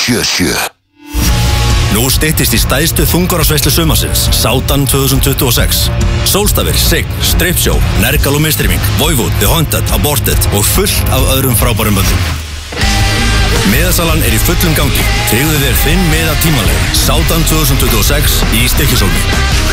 977. Nú styttist í stærstu þungarásveislu sumarsins, Sádan 2026. Sólstafir, Sign, Stripsjó, Nergal og Mistryming, Voivod, The Haunted, Aborted og fullt af öðrum frábærum böndum. Miðasalan í fullum gangi. Tryggðu þér þinn miða tímanlega. Sádan 2026 í Stykkishólmi.